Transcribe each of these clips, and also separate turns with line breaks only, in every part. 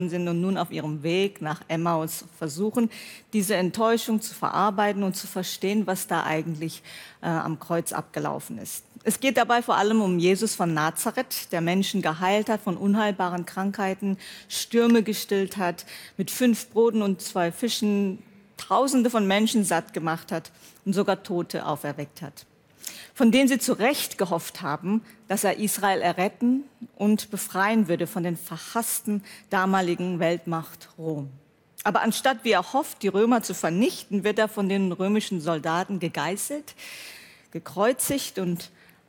sind und nun auf ihrem Weg nach Emmaus versuchen, diese Enttäuschung zu verarbeiten und zu verstehen, was da eigentlich am Kreuz abgelaufen ist. Es geht dabei vor allem um Jesus von Nazareth, der Menschen geheilt hat von unheilbaren Krankheiten, Stürme gestillt hat, mit 5 Broten und 2 Fischen Tausende von Menschen satt gemacht hat und sogar Tote auferweckt hat, von denen sie zu Recht gehofft haben, dass er Israel erretten und befreien würde von den verhassten damaligen Weltmacht Rom. Aber anstatt, wie er hofft, die Römer zu vernichten, wird er von den römischen Soldaten gegeißelt, gekreuzigt und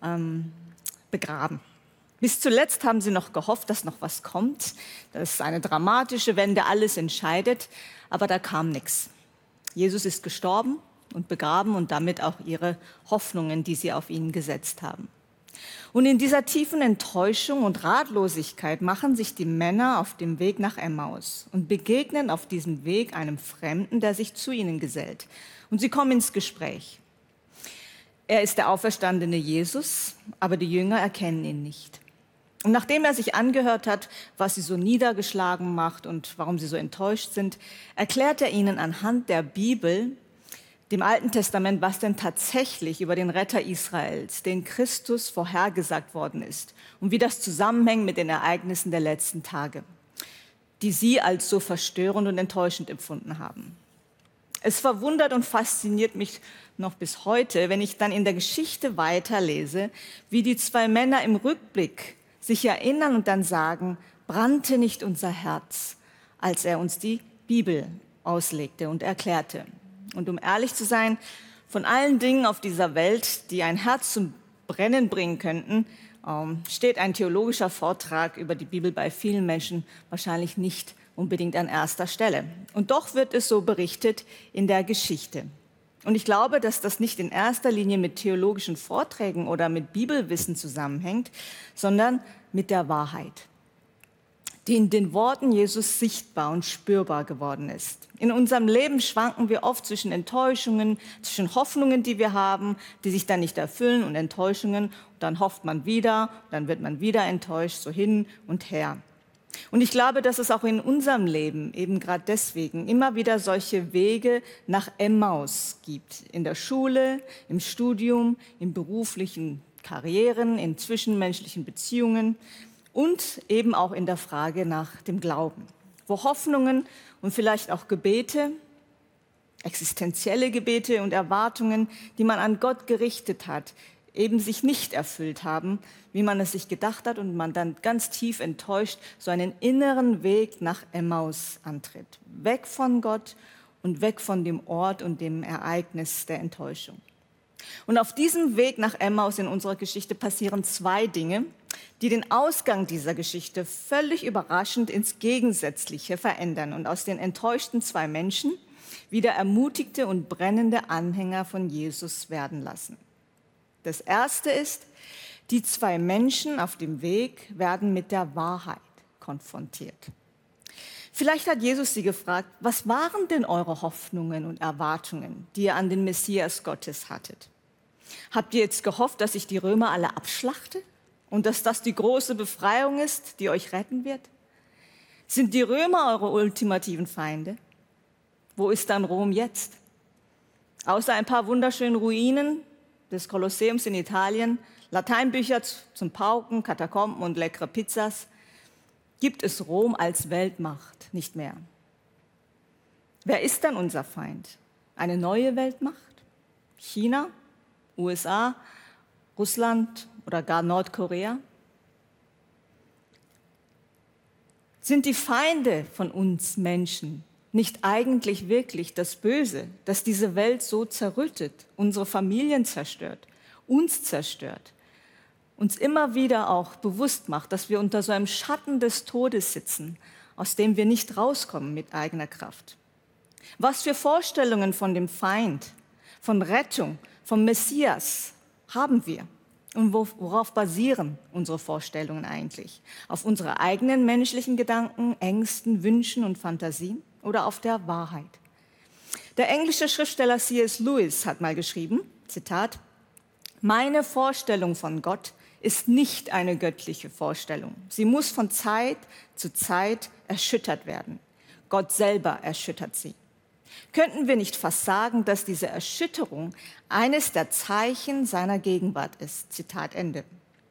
begraben. Bis zuletzt haben sie noch gehofft, dass noch was kommt, dass eine dramatische Wende alles entscheidet, aber da kam nichts. Jesus ist gestorben und begraben und damit auch ihre Hoffnungen, die sie auf ihn gesetzt haben. Und in dieser tiefen Enttäuschung und Ratlosigkeit machen sich die Männer auf dem Weg nach Emmaus und begegnen auf diesem Weg einem Fremden, der sich zu ihnen gesellt. Und sie kommen ins Gespräch. Er ist der auferstandene Jesus, aber die Jünger erkennen ihn nicht. Und nachdem er sich angehört hat, was sie so niedergeschlagen macht und warum sie so enttäuscht sind, erklärt er ihnen anhand der Bibel, dem Alten Testament, was denn tatsächlich über den Retter Israels, den Christus, vorhergesagt worden ist und wie das zusammenhängt mit den Ereignissen der letzten Tage, die sie als so verstörend und enttäuschend empfunden haben. Es verwundert und fasziniert mich noch bis heute, wenn ich dann in der Geschichte weiterlese, wie die 2 Männer im Rückblick sich erinnern und dann sagen, brannte nicht unser Herz, als er uns die Bibel auslegte und erklärte. Und um ehrlich zu sein, von allen Dingen auf dieser Welt, die ein Herz zum Brennen bringen könnten, steht ein theologischer Vortrag über die Bibel bei vielen Menschen wahrscheinlich nicht unbedingt an erster Stelle. Und doch wird es so berichtet in der Geschichte. Und ich glaube, dass das nicht in erster Linie mit theologischen Vorträgen oder mit Bibelwissen zusammenhängt, sondern mit der Wahrheit, die in den Worten Jesus sichtbar und spürbar geworden ist. In unserem Leben schwanken wir oft zwischen Enttäuschungen, zwischen Hoffnungen, die wir haben, die sich dann nicht erfüllen, und Enttäuschungen. Und dann hofft man wieder, dann wird man wieder enttäuscht, so hin und her. Und ich glaube, dass es auch in unserem Leben eben gerade deswegen immer wieder solche Wege nach Emmaus gibt. In der Schule, im Studium, in beruflichen Karrieren, in zwischenmenschlichen Beziehungen und eben auch in der Frage nach dem Glauben, wo Hoffnungen und vielleicht auch Gebete, existenzielle Gebete und Erwartungen, die man an Gott gerichtet hat, eben sich nicht erfüllt haben, wie man es sich gedacht hat, und man dann ganz tief enttäuscht so einen inneren Weg nach Emmaus antritt. Weg von Gott und weg von dem Ort und dem Ereignis der Enttäuschung. Und auf diesem Weg nach Emmaus in unserer Geschichte passieren 2 Dinge, die den Ausgang dieser Geschichte völlig überraschend ins Gegensätzliche verändern und aus den enttäuschten 2 Menschen wieder ermutigte und brennende Anhänger von Jesus werden lassen. Das erste ist, die 2 Menschen auf dem Weg werden mit der Wahrheit konfrontiert. Vielleicht hat Jesus sie gefragt, was waren denn eure Hoffnungen und Erwartungen, die ihr an den Messias Gottes hattet? Habt ihr jetzt gehofft, dass ich die Römer alle abschlachte und dass das die große Befreiung ist, die euch retten wird? Sind die Römer eure ultimativen Feinde? Wo ist dann Rom jetzt? Außer ein paar wunderschönen Ruinen des Kolosseums in Italien, Lateinbücher zum Pauken, Katakomben und leckere Pizzas, gibt es Rom als Weltmacht nicht mehr. Wer ist dann unser Feind? Eine neue Weltmacht? China, USA, Russland oder gar Nordkorea? Sind die Feinde von uns Menschen nicht eigentlich wirklich das Böse, das diese Welt so zerrüttet, unsere Familien zerstört, uns zerstört, uns immer wieder auch bewusst macht, dass wir unter so einem Schatten des Todes sitzen, aus dem wir nicht rauskommen mit eigener Kraft? Was für Vorstellungen von dem Feind, von Rettung, vom Messias haben wir? Und worauf basieren unsere Vorstellungen eigentlich? Auf unsere eigenen menschlichen Gedanken, Ängsten, Wünschen und Fantasien oder auf der Wahrheit? Der englische Schriftsteller C.S. Lewis hat mal geschrieben, Zitat, meine Vorstellung von Gott ist nicht eine göttliche Vorstellung. Sie muss von Zeit zu Zeit erschüttert werden. Gott selber erschüttert sie. Könnten wir nicht fast sagen, dass diese Erschütterung eines der Zeichen seiner Gegenwart ist? Zitat Ende.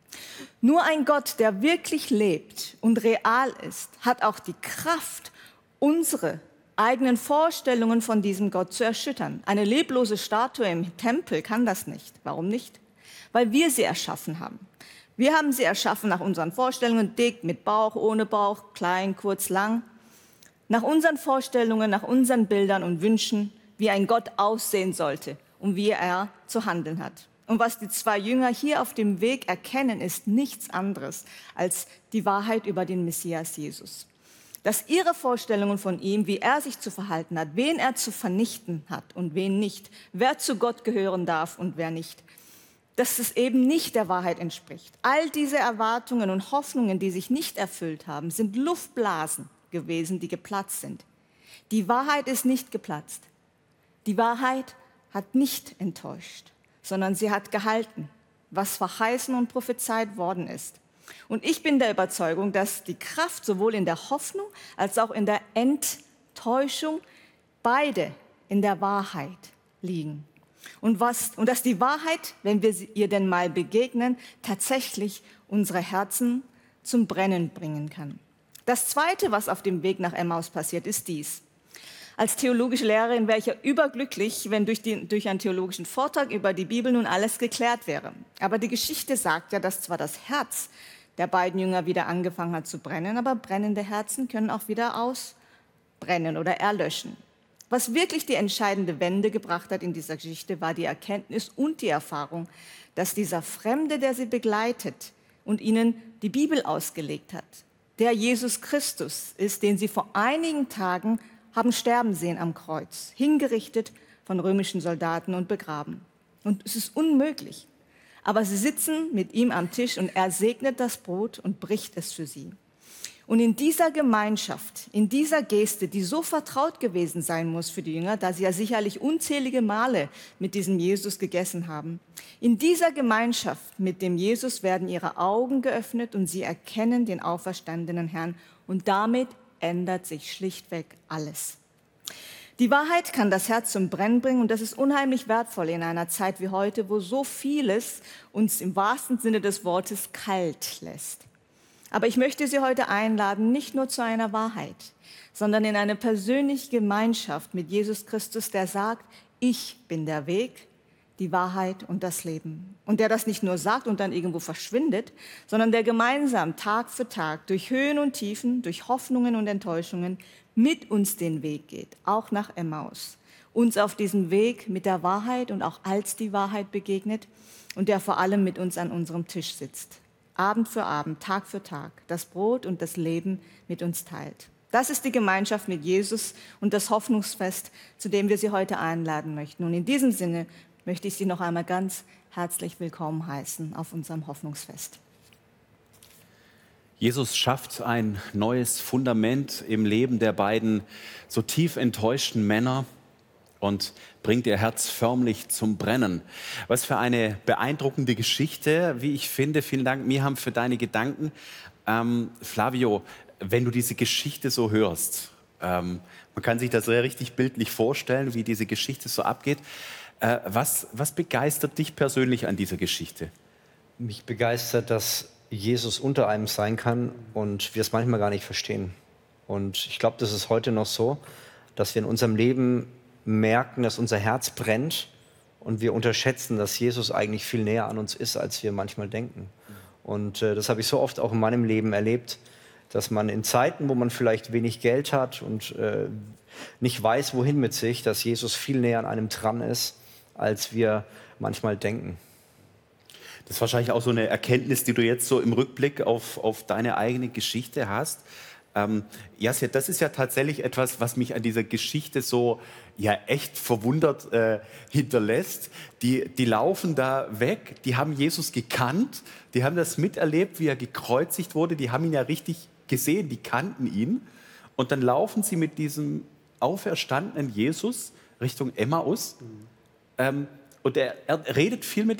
Nur ein Gott, der wirklich lebt und real ist, hat auch die Kraft, unsere eigenen Vorstellungen von diesem Gott zu erschüttern. Eine leblose Statue im Tempel kann das nicht. Warum nicht? Weil wir sie erschaffen haben. Wir haben sie erschaffen nach unseren Vorstellungen, dick, mit Bauch, ohne Bauch, klein, kurz, lang. Nach unseren Vorstellungen, nach unseren Bildern und Wünschen, wie ein Gott aussehen sollte und wie er zu handeln hat. Und was die zwei Jünger hier auf dem Weg erkennen, ist nichts anderes als die Wahrheit über den Messias Jesus. Dass ihre Vorstellungen von ihm, wie er sich zu verhalten hat, wen er zu vernichten hat und wen nicht, wer zu Gott gehören darf und wer nicht, dass es eben nicht der Wahrheit entspricht. All diese Erwartungen und Hoffnungen, die sich nicht erfüllt haben, sind Luftblasen gewesen, die geplatzt sind. Die Wahrheit ist nicht geplatzt. Die Wahrheit hat nicht enttäuscht, sondern sie hat gehalten, was verheißen und prophezeit worden ist. Und ich bin der Überzeugung, dass die Kraft sowohl in der Hoffnung als auch in der Enttäuschung beide in der Wahrheit liegen. Und dass die Wahrheit, wenn wir ihr denn mal begegnen, tatsächlich unsere Herzen zum Brennen bringen kann. Das Zweite, was auf dem Weg nach Emmaus passiert, ist dies. Als theologische Lehrerin wäre ich ja überglücklich, wenn durch einen theologischen Vortrag über die Bibel nun alles geklärt wäre. Aber die Geschichte sagt ja, dass zwar das Herz der beiden Jünger wieder angefangen hat zu brennen, aber brennende Herzen können auch wieder ausbrennen oder erlöschen. Was wirklich die entscheidende Wende gebracht hat in dieser Geschichte, war die Erkenntnis und die Erfahrung, dass dieser Fremde, der sie begleitet und ihnen die Bibel ausgelegt hat, der Jesus Christus ist, den sie vor einigen Tagen haben sterben sehen am Kreuz, hingerichtet von römischen Soldaten und begraben. Und es ist unmöglich. Aber sie sitzen mit ihm am Tisch und er segnet das Brot und bricht es für sie. Und in dieser Gemeinschaft, in dieser Geste, die so vertraut gewesen sein muss für die Jünger, da sie ja sicherlich unzählige Male mit diesem Jesus gegessen haben, in dieser Gemeinschaft mit dem Jesus werden ihre Augen geöffnet und sie erkennen den auferstandenen Herrn. Und damit ändert sich schlichtweg alles. Die Wahrheit kann das Herz zum Brennen bringen und das ist unheimlich wertvoll in einer Zeit wie heute, wo so vieles uns im wahrsten Sinne des Wortes kalt lässt. Aber ich möchte Sie heute einladen, nicht nur zu einer Wahrheit, sondern in eine persönliche Gemeinschaft mit Jesus Christus, der sagt, ich bin der Weg, die Wahrheit und das Leben. Und der das nicht nur sagt und dann irgendwo verschwindet, sondern der gemeinsam Tag für Tag durch Höhen und Tiefen, durch Hoffnungen und Enttäuschungen mit uns den Weg geht, auch nach Emmaus. Uns auf diesem Weg mit der Wahrheit und auch als die Wahrheit begegnet und der vor allem mit uns an unserem Tisch sitzt. Abend für Abend, Tag für Tag, das Brot und das Leben mit uns teilt. Das ist die Gemeinschaft mit Jesus und das Hoffnungsfest, zu dem wir Sie heute einladen möchten. Und in diesem Sinne möchte ich Sie noch einmal ganz herzlich willkommen heißen auf unserem Hoffnungsfest.
Jesus schafft ein neues Fundament im Leben der beiden so tief enttäuschten Männer und bringt ihr Herz förmlich zum Brennen. Was für eine beeindruckende Geschichte, wie ich finde. Vielen Dank, Miham, für deine Gedanken. Flavio, wenn du diese Geschichte so hörst, man kann sich das sehr richtig bildlich vorstellen, wie diese Geschichte so abgeht. Was begeistert dich persönlich an dieser Geschichte?
Mich begeistert, dass Jesus unter einem sein kann und wir es manchmal gar nicht verstehen. Und ich glaube, das ist heute noch so, dass wir in unserem Leben merken, dass unser Herz brennt und wir unterschätzen, dass Jesus eigentlich viel näher an uns ist, als wir manchmal denken. Und das habe ich so oft auch in meinem Leben erlebt, dass man in Zeiten, wo man vielleicht wenig Geld hat und nicht weiß, wohin mit sich, dass Jesus viel näher an einem dran ist, als wir manchmal denken.
Das ist wahrscheinlich auch so eine Erkenntnis, die du jetzt so im Rückblick auf deine eigene Geschichte hast. Jasir, das ist ja tatsächlich etwas, was mich an dieser Geschichte so ja echt verwundert hinterlässt. Die laufen da weg, die haben Jesus gekannt, die haben das miterlebt, wie er gekreuzigt wurde, die haben ihn ja richtig gesehen, die kannten ihn. Und dann laufen sie mit diesem auferstandenen Jesus Richtung Emmaus. Und er redet viel mit ihnen,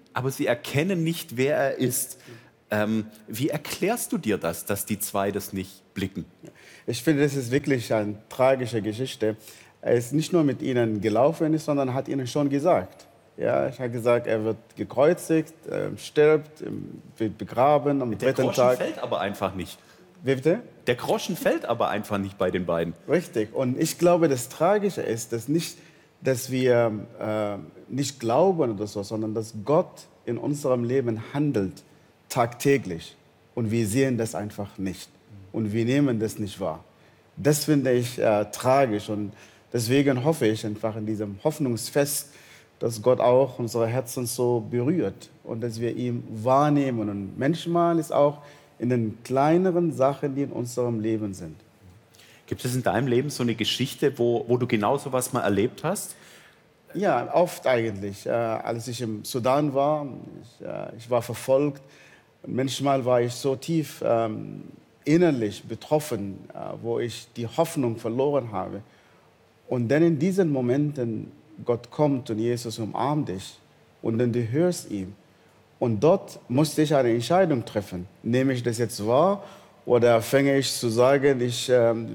aber sie erkennen nicht, wer er ist. Wie erklärst du dir das, dass die zwei das nicht blicken?
Ich finde, das ist wirklich eine tragische Geschichte. Er ist nicht nur mit ihnen gelaufen, sondern hat ihnen schon gesagt. Ja, ich habe gesagt, er wird gekreuzigt, stirbt, wird begraben am
Der
dritten
Groschen
Tag.
fällt aber einfach nicht.
Wie bitte?
Der Groschen fällt aber einfach nicht bei den beiden.
Richtig. Und ich glaube, das Tragische ist, dass wir nicht glauben oder so, sondern dass Gott in unserem Leben handelt tagtäglich. Und wir sehen das einfach nicht. Und wir nehmen das nicht wahr. Das finde ich tragisch. Und deswegen hoffe ich einfach in diesem Hoffnungsfest, dass Gott auch unsere Herzen so berührt und dass wir ihn wahrnehmen. Und manchmal ist auch in den kleineren Sachen, die in unserem Leben sind.
Gibt es in deinem Leben so eine Geschichte, wo du genau so was mal erlebt hast?
Ja, oft eigentlich. Als ich im Sudan war, ich war verfolgt. Und manchmal war ich so tief innerlich betroffen, wo ich die Hoffnung verloren habe. Und dann in diesen Momenten, Gott kommt und Jesus umarmt dich und dann du hörst ihn. Und dort musste ich eine Entscheidung treffen. Nehme ich das jetzt wahr oder fange ich zu sagen, ich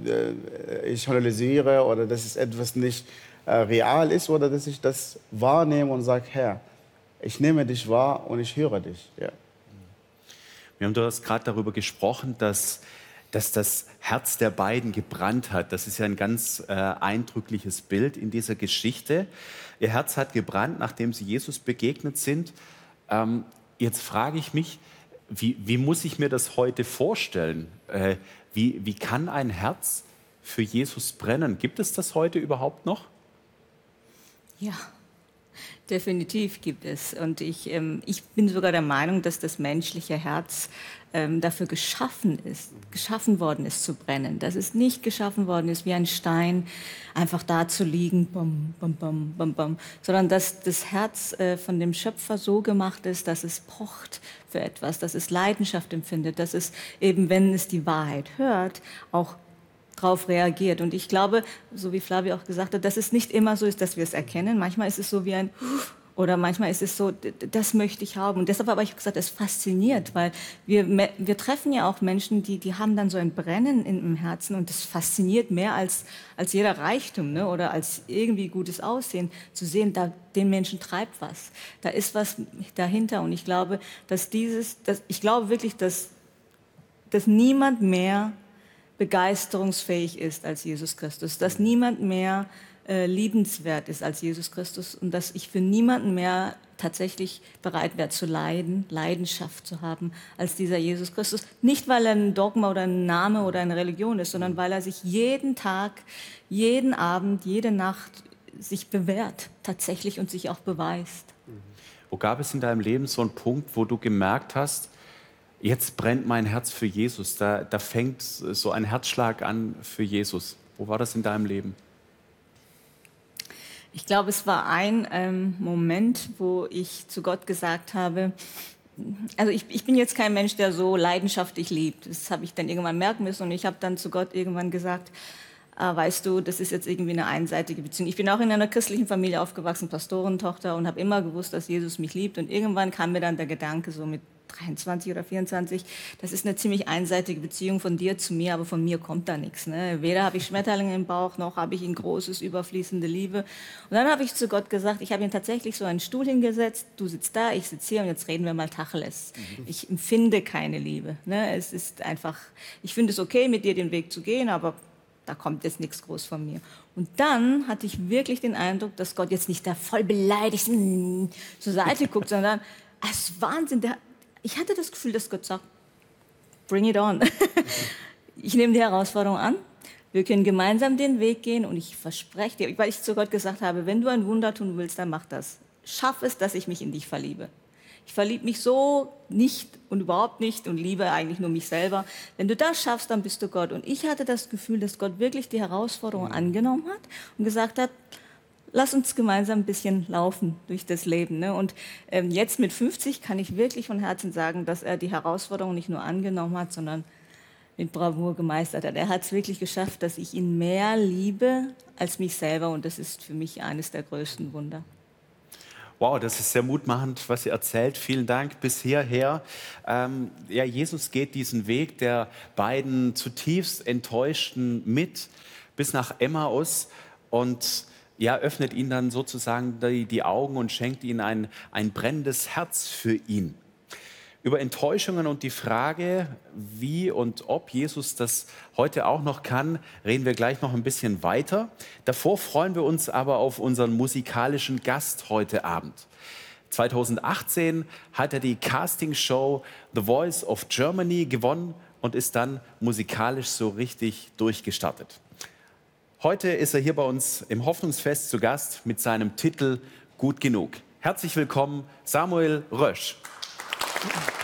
analysiere oder dass es etwas nicht real ist oder dass ich das wahrnehme und sage, Herr, ich nehme dich wahr und ich höre dich. Ja.
Du hast gerade darüber gesprochen, dass das Herz der beiden gebrannt hat. Das ist ja ein ganz eindrückliches Bild in dieser Geschichte. Ihr Herz hat gebrannt, nachdem sie Jesus begegnet sind. Jetzt frage ich mich, wie muss ich mir das heute vorstellen? Wie kann ein Herz für Jesus brennen? Gibt es das heute überhaupt noch?
Ja, definitiv gibt es. Und ich bin sogar der Meinung, dass das menschliche Herz dafür geschaffen worden ist zu brennen. Dass es nicht geschaffen worden ist, wie ein Stein einfach da zu liegen, bam, bam, bam, bam, bam, sondern dass das Herz von dem Schöpfer so gemacht ist, dass es pocht für etwas, dass es Leidenschaft empfindet, dass es eben, wenn es die Wahrheit hört, auch darauf reagiert. Und ich glaube, so wie Flavio auch gesagt hat, dass es nicht immer so ist, dass wir es erkennen. Manchmal ist es so wie ein oder manchmal ist es so, das möchte ich haben. Und deshalb habe ich gesagt, es fasziniert, weil wir treffen ja auch Menschen, die haben dann so ein Brennen im Herzen und das fasziniert mehr als jeder Reichtum, ne? Oder als irgendwie gutes Aussehen, zu sehen, den Menschen treibt was. Da ist was dahinter. Und ich glaube, ich glaube wirklich, dass niemand mehr begeisterungsfähig ist als Jesus Christus, dass niemand mehr liebenswert ist als Jesus Christus und dass ich für niemanden mehr tatsächlich bereit wäre zu leiden, Leidenschaft zu haben als dieser Jesus Christus. Nicht, weil er ein Dogma oder ein Name oder eine Religion ist, sondern weil er sich jeden Tag, jeden Abend, jede Nacht sich bewährt tatsächlich und sich auch beweist.
Wo gab es in deinem Leben so einen Punkt, wo du gemerkt hast, jetzt brennt mein Herz für Jesus, da fängt so ein Herzschlag an für Jesus? Wo war das in deinem Leben?
Ich glaube, es war ein Moment, wo ich zu Gott gesagt habe, also ich bin jetzt kein Mensch, der so leidenschaftlich liebt. Das habe ich dann irgendwann merken müssen und ich habe dann zu Gott irgendwann gesagt, weißt du, das ist jetzt irgendwie eine einseitige Beziehung. Ich bin auch in einer christlichen Familie aufgewachsen, Pastorentochter und habe immer gewusst, dass Jesus mich liebt. Und irgendwann kam mir dann der Gedanke, so mit 23 oder 24, das ist eine ziemlich einseitige Beziehung von dir zu mir, aber von mir kommt da nichts. Ne? Weder habe ich Schmetterlinge im Bauch, noch habe ich ein großes, überfließende Liebe. Und dann habe ich zu Gott gesagt, ich habe ihm tatsächlich so einen Stuhl hingesetzt, du sitzt da, ich sitze hier und jetzt reden wir mal Tacheles. Ich empfinde keine Liebe. Ne? Es ist einfach, ich finde es okay, mit dir den Weg zu gehen, aber da kommt jetzt nichts groß von mir. Und dann hatte ich wirklich den Eindruck, dass Gott jetzt nicht da voll beleidigt zur Seite guckt, sondern es ist Wahnsinn. Ich hatte das Gefühl, dass Gott sagt, bring it on. Ich nehme die Herausforderung an. Wir können gemeinsam den Weg gehen und ich verspreche dir, weil ich zu Gott gesagt habe, wenn du ein Wunder tun willst, dann mach das. Schaff es, dass ich mich in dich verliebe. Ich verliebe mich so nicht und überhaupt nicht und liebe eigentlich nur mich selber. Wenn du das schaffst, dann bist du Gott. Und ich hatte das Gefühl, dass Gott wirklich die Herausforderung angenommen hat und gesagt hat, lass uns gemeinsam ein bisschen laufen durch das Leben. Ne? Und jetzt mit 50 kann ich wirklich von Herzen sagen, dass er die Herausforderung nicht nur angenommen hat, sondern mit Bravour gemeistert hat. Er hat es wirklich geschafft, dass ich ihn mehr liebe als mich selber. Und das ist für mich eines der größten Wunder.
Wow, das ist sehr mutmachend, was ihr erzählt. Vielen Dank bis hierher. Ja, Jesus geht diesen Weg der beiden zutiefst Enttäuschten mit bis nach Emmaus und ja, öffnet ihnen dann sozusagen die Augen und schenkt ihnen ein brennendes Herz für ihn. Über Enttäuschungen und die Frage, wie und ob Jesus das heute auch noch kann, reden wir gleich noch ein bisschen weiter. Davor freuen wir uns aber auf unseren musikalischen Gast heute Abend. 2018 hat er die Castingshow The Voice of Germany gewonnen und ist dann musikalisch so richtig durchgestartet. Heute ist er hier bei uns im Hoffnungsfest zu Gast mit seinem Titel Gut genug. Herzlich willkommen, Samuel Rösch.